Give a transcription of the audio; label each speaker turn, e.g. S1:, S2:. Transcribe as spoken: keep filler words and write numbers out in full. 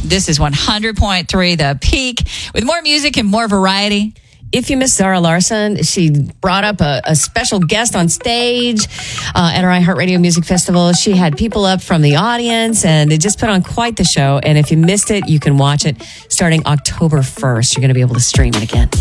S1: This is one hundred point three The Peak with more music and more variety.
S2: If you missed Zara Larsson, she brought up a, a special guest on stage uh, at our iHeartRadio Music Festival. She had people up from the audience, and it just put on quite the show. And if you missed it, you can watch it starting October first. You're going to be able to stream it again.